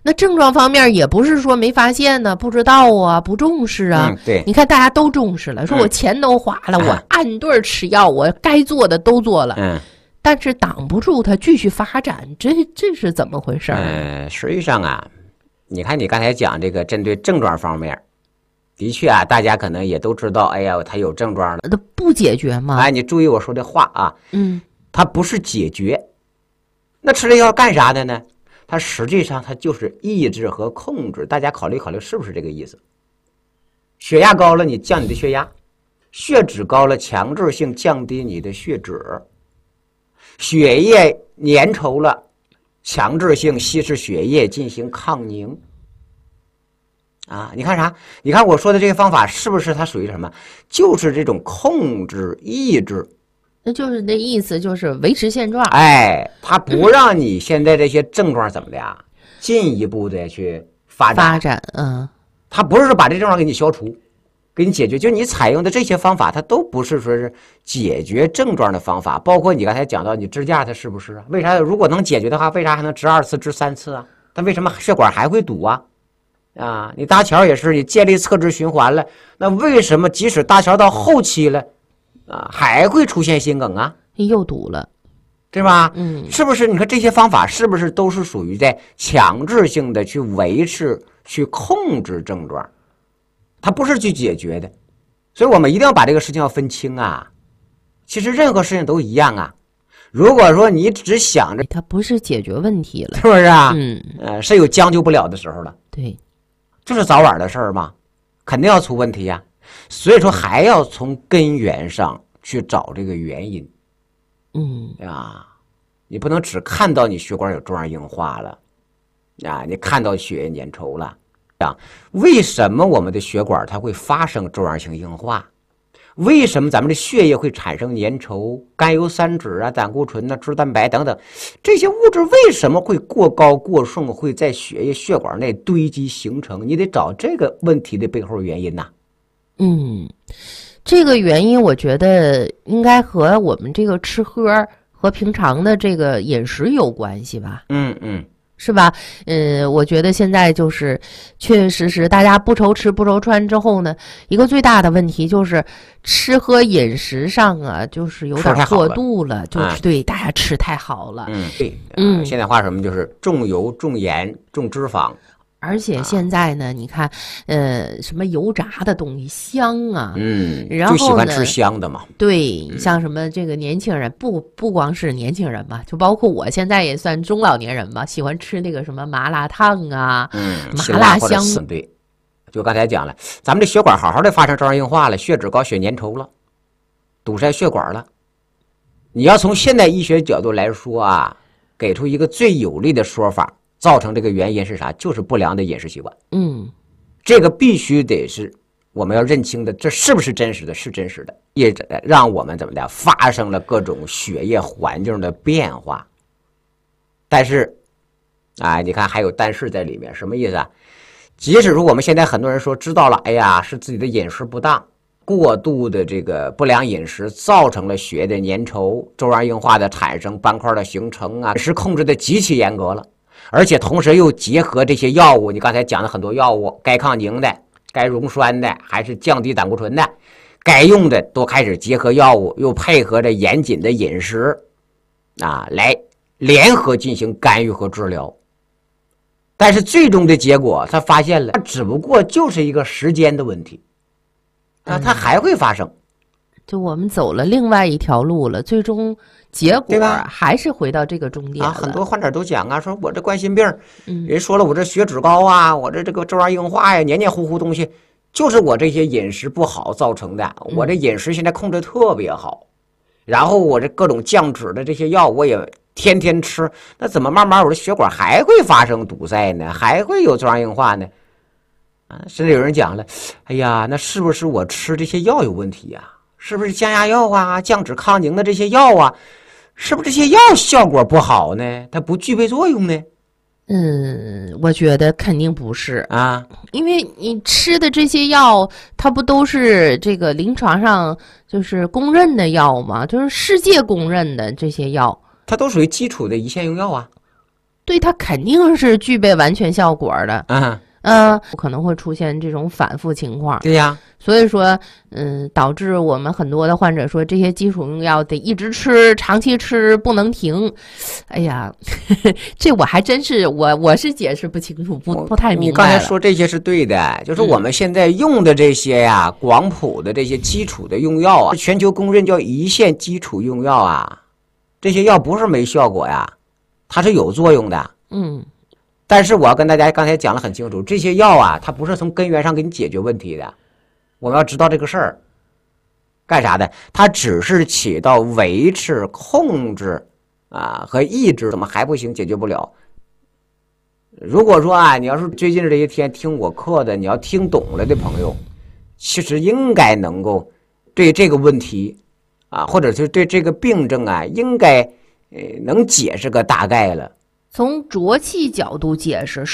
那症状方面也不是说没发现呢，不知道啊，不重视啊。 对， 你看大家都重视了，说我钱都花了，我按对吃药，我该做的都做了。但是挡不住它继续发展，这是怎么回事？ 实际上啊，你看你刚才讲这个针对症状方面，的确啊，大家可能也都知道，哎呀，他有症状了， 它不解决吗？ 哎，你注意我说的话啊，它不是解决，那吃这药干啥的呢？它实际上它就是抑制和控制，大家考虑考虑是不是这个意思？血压高了，你降你的血压；血脂高了，强制性降低你的血脂；血液粘稠了，强制性稀释血液进行抗凝。啊，你看啥？你看我说的这个方法是不是它属于什么？就是这种控制抑制。 那就是那意思，就是维持现状。 哎，它不让你现在这些症状怎么的呀，进一步的去发展。它不是说把这症状给你消除，给你解决，就你采用的这些方法，它都不是说是解决症状的方法。包括你刚才讲到你支架，它是不是啊？为啥如果能解决的话，为啥还能支2次、支3次啊？但为什么血管还会堵啊？啊，你搭桥也是，你建立侧支循环了，那为什么即使搭桥到后期了？还会出现心梗啊， 又堵了， 对吧？是不是？你看这些方法是不是都是属于在强制性的去维持、去控制症状？它不是去解决的，所以我们一定要把这个事情要分清啊。其实任何事情都一样啊。如果说你只想着， 它不是解决问题了， 是不是啊？是有将就不了的时候了。 对， 就是早晚的事儿嘛，肯定要出问题呀。所以说还要从根源上去找这个原因。你不能只看到你血管有粥样硬化了，你看到血液粘稠了，为什么我们的血管它会发生粥样性硬化？为什么咱们的血液会产生粘稠、甘油三酯啊、胆固醇啊、脂蛋白等等这些物质？为什么会过高过剩，会在血管内堆积形成？你得找这个问题的背后原因呐。 这个原因我觉得应该和我们这个吃喝和平常的这个饮食有关系吧。是吧？我觉得现在就是确确实实大家不愁吃不愁穿之后呢，一个最大的问题就是吃喝饮食上啊，就是有点过度了，就是对大家吃太好了。 现在话什么就是重油重盐重脂肪。 而且现在呢，你看，什么油炸的东西香啊，然后呢， 就喜欢吃香的嘛。 对，像什么这个年轻人，不光是年轻人吧，就包括我现在也算中老年人吧，喜欢吃那个什么麻辣烫啊，麻辣香。 对，就刚才讲了，咱们这血管好好的发生粥样硬化了，血脂高，血粘稠了，堵塞血管了。你要从现代医学角度来说啊，给出一个最有力的说法。造成这个原因是啥？就是不良的饮食习惯。这个必须得是我们要认清的，这是不是真实的？是真实的，也让我们怎么的发生了各种血液环境的变化。但是，你看还有但是在里面，什么意思啊？即使说我们现在很多人说知道了，哎呀，是自己的饮食不当，过度的这个不良饮食造成了血液的粘稠、粥样硬化的产生、斑块的形成啊，是控制的极其严格了。而且同时又结合这些药物，你刚才讲的很多药物，该抗凝的、该溶栓的，还是降低胆固醇的，该用的都开始结合药物，又配合着严谨的饮食，来联合进行干预和治疗。但是最终的结果，他发现了，它只不过就是一个时间的问题，它还会发生。 就我们走了另外一条路了，最终结果还是回到这个终点了。 很多患者都讲啊，说我这冠心病，人说了我这血脂高啊，我这个粥样硬化呀，黏黏糊糊东西，就是我这些饮食不好造成的。我这饮食现在控制特别好，然后我这各种降脂的这些药我也天天吃，那怎么慢慢我的血管还会发生堵塞呢？还会有粥样硬化呢？甚至有人讲了，哎呀，那是不是我吃这些药有问题呀？是不是降压药啊、降脂抗凝的这些药啊，是不是这些药效果不好呢？它不具备作用呢？ 我觉得肯定不是因为你吃的这些药，它不都是这个临床上就是公认的药吗？就是世界公认的这些药， 它都属于基础的一线用药啊。 对它肯定是具备完全效果的。可能会出现这种反复情况。 对呀， 所以说，导致我们很多的患者说这些基础用药得一直吃，长期吃不能停。哎呀，这我还真是我是解释不清楚，不太明白了。 你刚才说这些是对的，就是我们现在用的这些呀，广谱的这些基础的用药啊，全球公认叫一线基础用药啊，这些药不是没效果呀，它是有作用的。但是我要跟大家刚才讲得很清楚，这些药啊，它不是从根源上给你解决问题的。我们要知道这个事儿，干啥的？它只是起到维持、控制和抑制，怎么还不行？解决不了。如果说你要是最近这些天听我课的，你要听懂了的朋友，其实应该能够对这个问题或者是对这个病症应该能解释个大概了。 从浊气角度解释